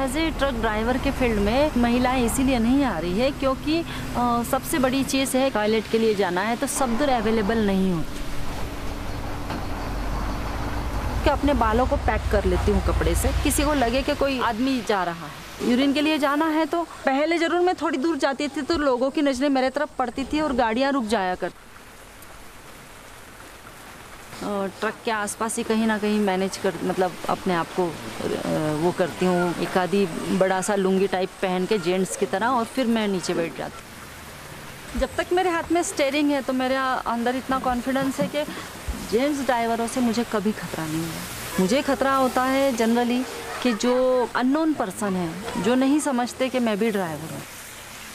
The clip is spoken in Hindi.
एज ए ट्रक ड्राइवर के फील्ड में महिलाएं इसीलिए नहीं आ रही है क्योंकि सबसे बड़ी चीज़ है टॉयलेट के लिए जाना है तो सब दूर अवेलेबल नहीं होती। कि अपने बालों को पैक कर लेती हूँ कपड़े से, किसी को लगे कि कोई आदमी जा रहा है यूरिन के लिए जाना है तो पहले जरूर मैं थोड़ी दूर जाती थी तो लोगों की नज़रें मेरे तरफ पड़ती थी और गाड़ियाँ रुक जाया करती। ट्रक के आसपास ही कहीं ना कहीं मैनेज कर मतलब अपने आप को वो करती हूँ, एक आधी बड़ा सा लुंगी टाइप पहन के जेंट्स की तरह और फिर मैं नीचे बैठ जाती। जब तक मेरे हाथ में स्टीयरिंग है तो मेरे अंदर इतना कॉन्फिडेंस है कि जेंट्स ड्राइवरों से मुझे कभी खतरा नहीं है। मुझे खतरा होता है जनरली कि जो अननोन पर्सन है, जो नहीं समझते कि मैं भी ड्राइवर हूँ।